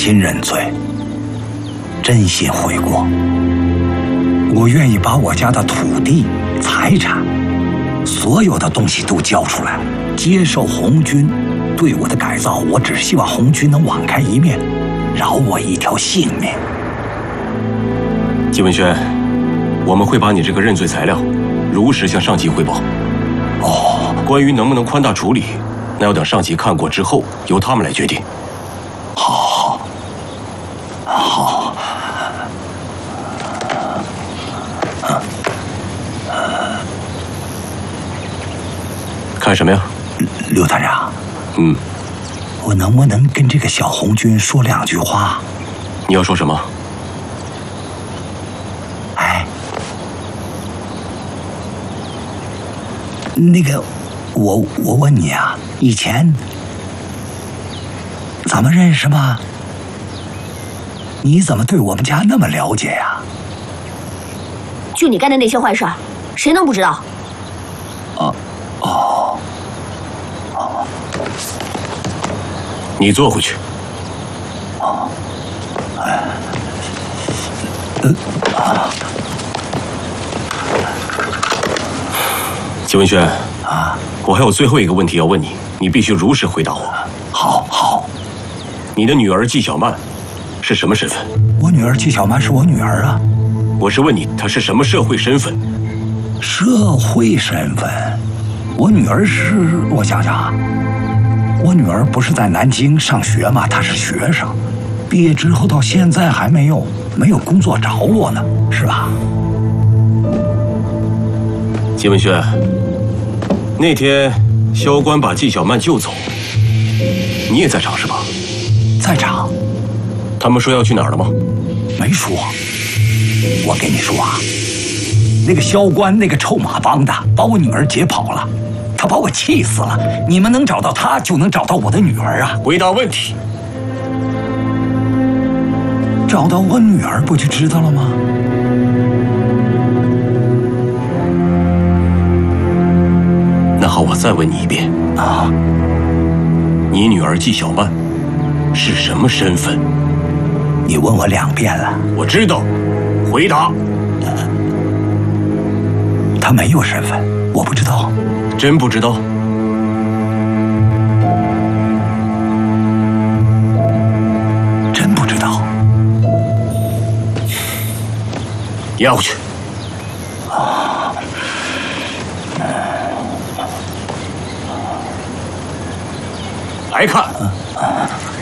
心认罪，真心悔过。我愿意把我家的土地、财产，所有的东西都交出来，接受红军对我的改造。我只希望红军能网开一面，饶我一条性命。 季文轩，我们会把你这个认罪材料如实向上级汇报。 哦， 关于能不能宽大处理，那要等上级看过之后，由他们来决定。 好，好。 看什么呀？ 刘探长。我能不能跟这个小红军说2句话？ 你要说什么？ 哎，那个，我问你啊，以前咱们认识吗？你怎么对我们家那么了解呀？ 就你干的那些坏事，谁能不知道？ 你坐回去。季文轩，我还有最后一个问题要问你，你必须如实回答我。 好。 你的女儿季小曼是什么身份？ 我女儿季小曼是我女儿啊。 我是问你，她是什么社会身份？ 社会身份？我女儿是，我想想啊。我女儿不是在南京上学吗？她是学生，毕业之后到现在还没有工作着落呢，是吧？ 季文轩，那天萧关把季小曼救走，你也在场是吧？ 在场。 他们说要去哪儿了吗？ 没说。我跟你说啊，那个萧关那个臭马帮的把我女儿劫跑了。他把我气死了！你们能找到他，就能找到我的女儿啊！ 回答问题。 找到我女儿不就知道了吗？ 那好，我再问你一遍啊！ 你女儿季小曼是什么身份？ 你问我2遍了。 我知道，回答。 她没有身份，我不知道。 真不知道？ 真不知道。 押回去。来看，